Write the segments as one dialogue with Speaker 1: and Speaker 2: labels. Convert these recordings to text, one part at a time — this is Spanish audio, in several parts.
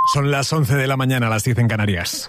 Speaker 1: Son las 11 de la mañana, las 10 en Canarias.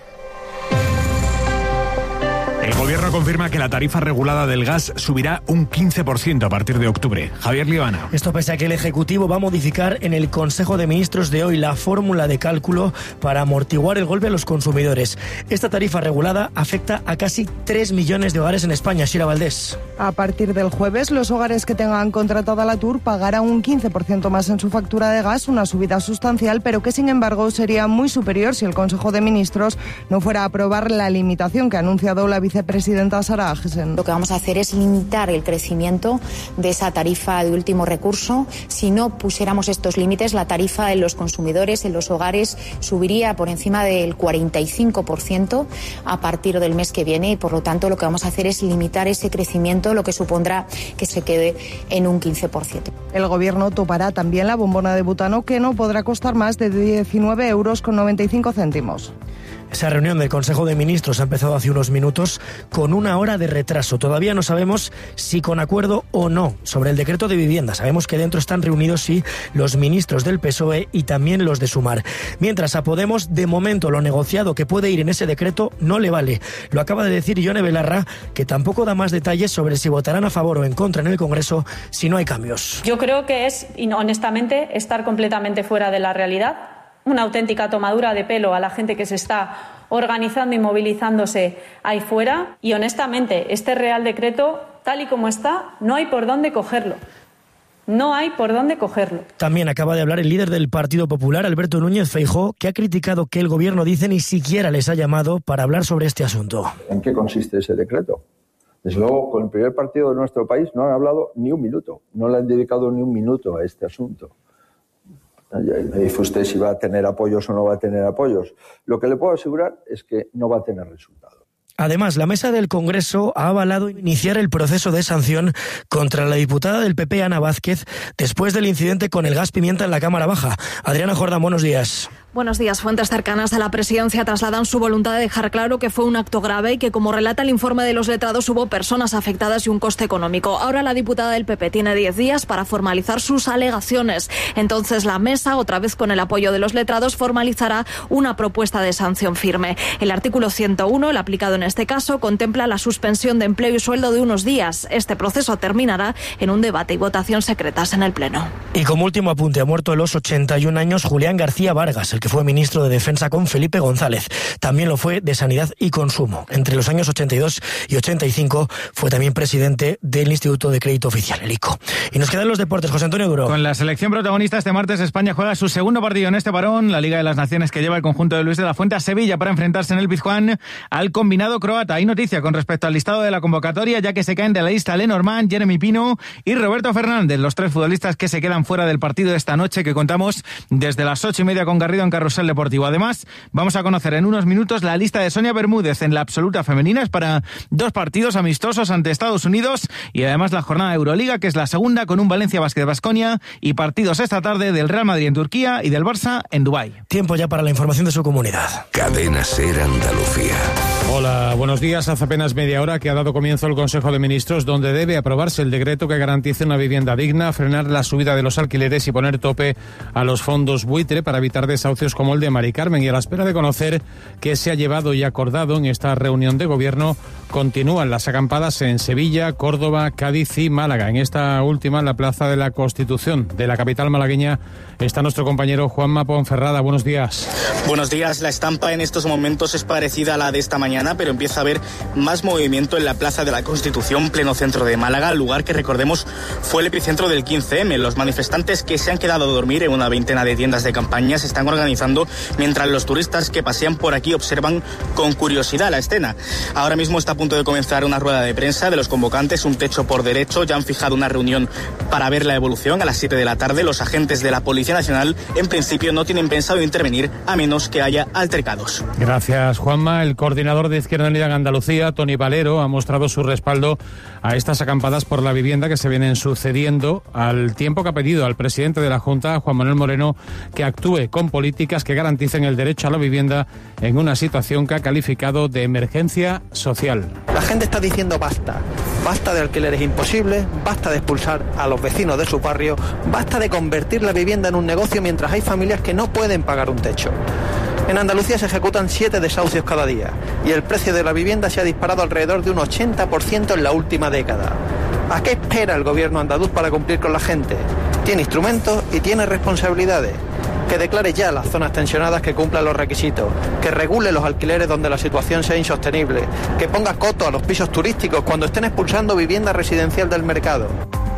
Speaker 1: El Gobierno confirma que la tarifa regulada del gas subirá un 15% a partir de octubre. Javier Liebana.
Speaker 2: Esto pese a que el Ejecutivo va a modificar en el Consejo de Ministros de hoy la fórmula de cálculo para amortiguar el golpe a los consumidores. Esta tarifa regulada afecta a casi 3 millones de hogares en España. Shira Valdés.
Speaker 3: A partir del jueves, los hogares que tengan contratada la TUR pagarán un 15% más en su factura de gas, una subida sustancial, pero que sin embargo sería muy superior si el Consejo de Ministros no fuera a aprobar la limitación que ha anunciado la vicepresidenta Sara Agesen.
Speaker 4: Lo que vamos a hacer es limitar el crecimiento de esa tarifa de último recurso. Si no pusiéramos estos límites, la tarifa en los consumidores, en los hogares, subiría por encima del 45% a partir del mes que viene y por lo tanto lo que vamos a hacer es limitar ese crecimiento, lo que supondrá que se quede en un 15%.
Speaker 3: El Gobierno topará también la bombona de butano, que no podrá costar más de 19,95 €.
Speaker 2: Esa reunión del Consejo de Ministros ha empezado hace unos minutos con 1 hora de retraso. Todavía no sabemos si con acuerdo o no sobre el decreto de vivienda. Sabemos que dentro están reunidos sí los ministros del PSOE y también los de Sumar. Mientras a Podemos, de momento, lo negociado que puede ir en ese decreto no le vale. Lo acaba de decir Ione Belarra, que tampoco da más detalles sobre si votarán a favor o en contra en el Congreso si no hay cambios.
Speaker 5: Yo creo que es, honestamente, estar completamente fuera de la realidad. Una auténtica tomadura de pelo a la gente que se está organizando y movilizándose ahí fuera. Y honestamente, este Real Decreto, tal y como está, no hay por dónde cogerlo. No hay por dónde cogerlo.
Speaker 2: También acaba de hablar el líder del Partido Popular, Alberto Núñez Feijóo, que ha criticado que el Gobierno, dice, ni siquiera les ha llamado para hablar sobre este asunto.
Speaker 6: ¿En qué consiste ese decreto? Desde luego, con el primer partido de nuestro país no han hablado ni un minuto. No le han dedicado ni un minuto a este asunto. Me dice usted si va a tener apoyos o no va a tener apoyos. Lo que le puedo asegurar es que no va a tener resultado.
Speaker 2: Además, la mesa del Congreso ha avalado iniciar el proceso de sanción contra la diputada del PP, Ana Vázquez, después del incidente con el gas pimienta en la Cámara Baja. Adriana Jordán, buenos días.
Speaker 7: Buenos días. Fuentes cercanas a la presidencia trasladan su voluntad de dejar claro que fue un acto grave y que, como relata el informe de los letrados, hubo personas afectadas y un coste económico. Ahora la diputada del PP tiene 10 días para formalizar sus alegaciones. Entonces la mesa, otra vez con el apoyo de los letrados, formalizará una propuesta de sanción firme. El artículo 101, el aplicado en este caso, contempla la suspensión de empleo y sueldo de unos días. Este proceso terminará en un debate y votación secretas en el Pleno.
Speaker 2: Y como último apunte, ha muerto a los 81 años Julián García Vargas, el que fue ministro de Defensa con Felipe González. También lo fue de Sanidad y Consumo. Entre los años 82 y 85 fue también presidente del Instituto de Crédito Oficial, el ICO. Y nos quedan los deportes. José Antonio Duro.
Speaker 8: Con la selección protagonista este martes, España juega su segundo partido en este parón, la Liga de las Naciones, que lleva el conjunto de Luis de la Fuente a Sevilla para enfrentarse en el Pizjuán al combinado croata. Hay noticia con respecto al listado de la convocatoria, ya que se caen de la lista Lenormand, Jeremy Pino y Roberto Fernández, los 3 futbolistas que se quedan fuera del partido de esta noche, que contamos desde las 8:30 con Garrido en Carrusel Deportivo. Además, vamos a conocer en unos minutos la lista de Sonia Bermúdez en la absoluta femenina. Es para 2 partidos amistosos ante Estados Unidos y además la jornada de Euroliga, que es la segunda, con un Valencia Basket Baskonia y partidos esta tarde del Real Madrid en Turquía y del Barça en Dubái.
Speaker 2: Tiempo ya para la información de su comunidad.
Speaker 9: Cadena SER Andalucía.
Speaker 1: Hola, buenos días. Hace apenas media hora que ha dado comienzo el Consejo de Ministros, donde debe aprobarse el decreto que garantice una vivienda digna, frenar la subida de los alquileres y poner tope a los fondos buitre para evitar desahucios como el de Mari Carmen. Y a la espera de conocer qué se ha llevado y acordado en esta reunión de gobierno, continúan las acampadas en Sevilla, Córdoba, Cádiz y Málaga. En esta última, en la Plaza de la Constitución de la capital malagueña, está nuestro compañero Juanma Ponferrada. Buenos días.
Speaker 10: Buenos días. La estampa en estos momentos es parecida a la de esta mañana, pero empieza a haber más movimiento en la Plaza de la Constitución, pleno centro de Málaga, lugar que, recordemos, fue el epicentro del 15M. Los manifestantes, que se han quedado a dormir en una veintena de tiendas de campaña, se están organizando, mientras los turistas que pasean por aquí observan con curiosidad la escena. Ahora mismo está a punto de comenzar una rueda de prensa de los convocantes, un techo por derecho. Ya han fijado una reunión para ver la evolución a las 7 de la tarde. Los agentes de la Policía Nacional, en principio, no tienen pensado intervenir a menos que haya altercados.
Speaker 1: Gracias, Juanma. El coordinador de Izquierda Unida en Andalucía, Tony Valero, ha mostrado su respaldo a estas acampadas por la vivienda que se vienen sucediendo, al tiempo que ha pedido al presidente de la Junta, Juan Manuel Moreno, que actúe con políticas que garanticen el derecho a la vivienda en una situación que ha calificado de emergencia social.
Speaker 11: La gente está diciendo basta. Basta de alquileres imposibles, basta de expulsar a los vecinos de su barrio, basta de convertir la vivienda en un negocio mientras hay familias que no pueden pagar un techo. En Andalucía se ejecutan 7 desahucios cada día y el precio de la vivienda se ha disparado alrededor de un 80% en la última década. ¿A qué espera el gobierno andaluz para cumplir con la gente? Tiene instrumentos y tiene responsabilidades. Que declare ya las zonas tensionadas que cumplan los requisitos, que regule los alquileres donde la situación sea insostenible, que ponga coto a los pisos turísticos cuando estén expulsando vivienda residencial del mercado.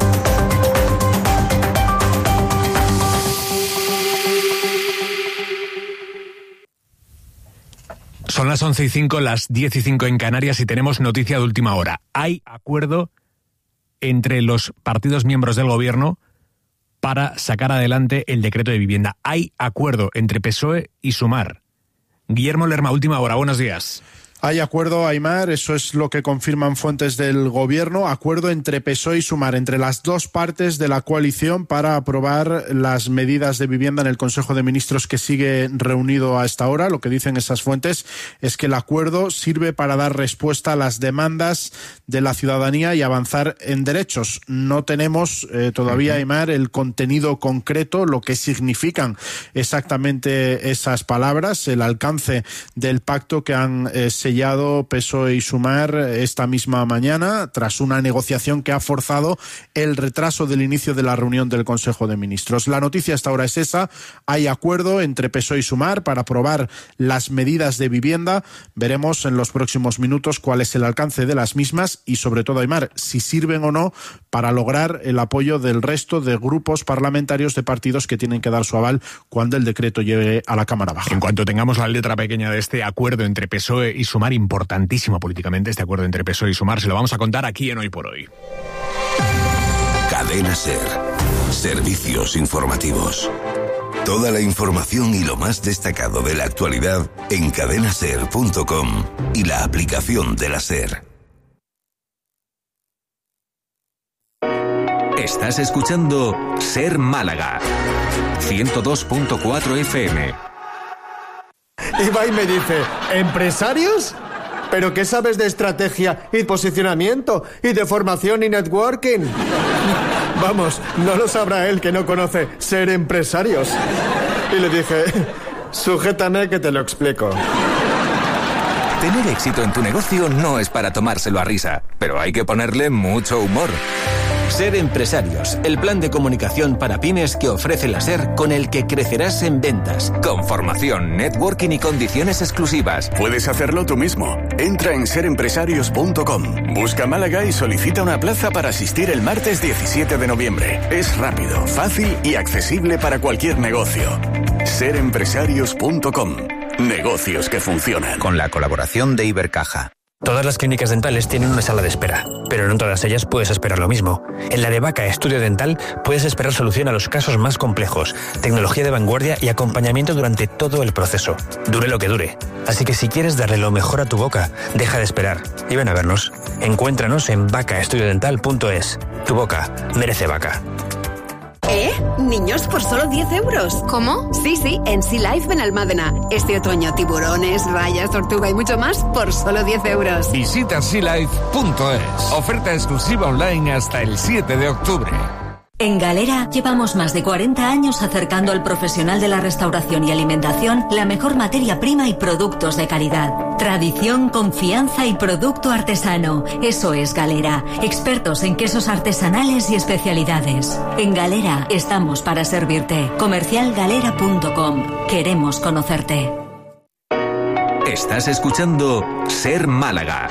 Speaker 12: Son las 11:05, las 10:05 en Canarias y tenemos noticia de última hora. Hay acuerdo entre los partidos miembros del gobierno para sacar adelante el decreto de vivienda. Hay acuerdo entre PSOE y Sumar. Guillermo Lerma, última hora, buenos días.
Speaker 13: Hay acuerdo, Aimar, eso es lo que confirman fuentes del gobierno, acuerdo entre PSOE y Sumar, entre las dos partes de la coalición para aprobar las medidas de vivienda en el Consejo de Ministros que sigue reunido a esta hora. Lo que dicen esas fuentes es que el acuerdo sirve para dar respuesta a las demandas de la ciudadanía y avanzar en derechos. No tenemos todavía, Aimar, el contenido concreto, lo que significan exactamente esas palabras, el alcance del pacto que han sellado PSOE y Sumar esta misma mañana, tras una negociación que ha forzado el retraso del inicio de la reunión del Consejo de Ministros. La noticia hasta ahora es esa, hay acuerdo entre PSOE y Sumar para aprobar las medidas de vivienda. Veremos en los próximos minutos cuál es el alcance de las mismas y, sobre todo, Aimar, si sirven o no para lograr el apoyo del resto de grupos parlamentarios de partidos que tienen que dar su aval cuando el decreto llegue a la Cámara Baja.
Speaker 12: En cuanto tengamos la letra pequeña de este acuerdo entre PSOE y Sumar, importantísimo políticamente este acuerdo entre PSOE y Sumar, se lo vamos a contar aquí en Hoy por Hoy.
Speaker 9: Cadena SER. Servicios informativos. Toda la información y lo más destacado de la actualidad en cadenaser.com y la aplicación de la SER.
Speaker 14: Estás escuchando SER Málaga 102.4 FM.
Speaker 15: Y va y me dice, ¿empresarios? ¿Pero qué sabes de estrategia y posicionamiento y de formación y networking? Vamos, no lo sabrá él que no conoce ser empresarios. Y le dije, sujétame que te lo explico.
Speaker 14: Tener éxito en tu negocio no es para tomárselo a risa, pero hay que ponerle mucho humor. Ser Empresarios, el plan de comunicación para pymes que ofrece la SER, con el que crecerás en ventas, con formación, networking y condiciones exclusivas.
Speaker 16: Puedes hacerlo tú mismo. Entra en serempresarios.com, busca Málaga y solicita una plaza para asistir el martes 17 de noviembre. Es rápido, fácil y accesible para cualquier negocio. serempresarios.com. Negocios que funcionan.
Speaker 17: Con la colaboración de Ibercaja. Todas las clínicas dentales tienen una sala de espera, pero no en todas ellas puedes esperar lo mismo. En la de Vaca Estudio Dental puedes esperar solución a los casos más complejos, tecnología de vanguardia y acompañamiento durante todo el proceso, dure lo que dure. Así que si quieres darle lo mejor a tu boca, deja de esperar y ven a vernos. Encuéntranos en vacaestudiodental.es. Tu boca merece Vaca.
Speaker 18: Niños por solo 10 euros.
Speaker 19: ¿Cómo?
Speaker 18: Sí, en Sea Life Benalmádena. Este otoño, tiburones, rayas, tortuga y mucho más por solo 10 euros.
Speaker 20: Visita sealife.es. Oferta exclusiva online hasta el 7 de octubre.
Speaker 21: En Galera llevamos más de 40 años acercando al profesional de la restauración y alimentación la mejor materia prima y productos de calidad. Tradición, confianza y producto artesano. Eso es Galera. Expertos en quesos artesanales y especialidades. En Galera estamos para servirte. Comercialgalera.com. Queremos conocerte.
Speaker 14: Estás escuchando SER Málaga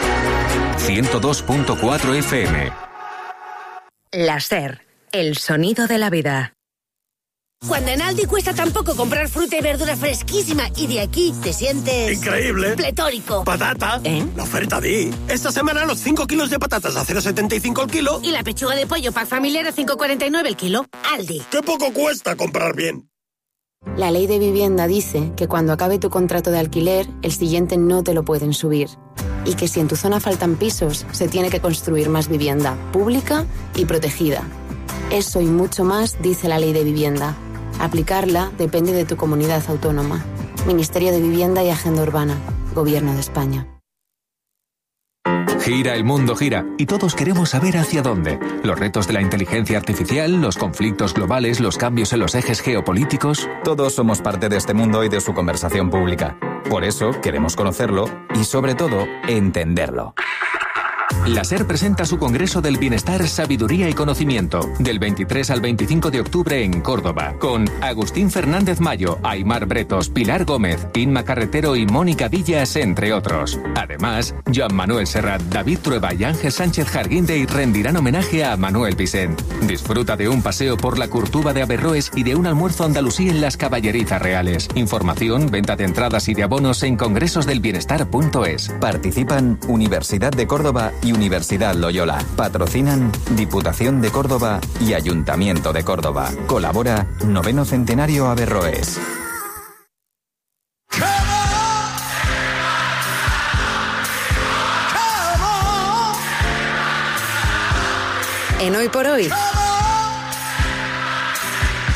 Speaker 14: 102.4 FM.
Speaker 18: La SER. El sonido de la vida.
Speaker 22: Cuando en Aldi cuesta tan poco comprar fruta y verdura fresquísima y de aquí te sientes...
Speaker 23: ¡increíble!
Speaker 22: ¡Pletórico!
Speaker 23: ¡Patata! La oferta Di. Esta semana los 5 kilos de patatas a 0,75 el kilo.
Speaker 22: Y la pechuga de pollo pack familiar a 5,49 el kilo. Aldi.
Speaker 23: ¡Qué poco cuesta comprar bien!
Speaker 24: La ley de vivienda dice que cuando acabe tu contrato de alquiler, el siguiente no te lo pueden subir. Y que si en tu zona faltan pisos, se tiene que construir más vivienda pública y protegida. Eso y mucho más dice la Ley de Vivienda. Aplicarla depende de tu comunidad autónoma. Ministerio de Vivienda y Agenda Urbana. Gobierno de España.
Speaker 14: Gira el mundo, gira, y todos queremos saber hacia dónde. Los retos de la inteligencia artificial, los conflictos globales, los cambios en los ejes geopolíticos.
Speaker 3: Todos somos parte de este mundo y de su conversación pública. Por eso queremos conocerlo y, sobre todo, entenderlo.
Speaker 14: La SER presenta su Congreso del Bienestar, Sabiduría y Conocimiento, del 23 al 25 de octubre en Córdoba, con Agustín Fernández Mayo, Aimar Bretos, Pilar Gómez, Inma Carretero y Mónica Villas, entre otros. Además, Joan Manuel Serrat, David Trueba y Ángel Sánchez Jarguindey rendirán homenaje a Manuel Vicent. Disfruta de un paseo por la Curtuba de Averroes y de un almuerzo andalusí en las Caballerizas Reales. Información, venta de entradas y de abonos en congresosdelbienestar.es.
Speaker 3: Participan Universidad de Córdoba y Universidad Loyola. Patrocinan Diputación de Córdoba y Ayuntamiento de Córdoba. Colabora 9º Centenario Averroes.
Speaker 4: En Hoy por Hoy,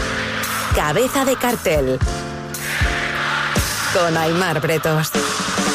Speaker 4: Cabeza de Cartel, con Aimar Bretos.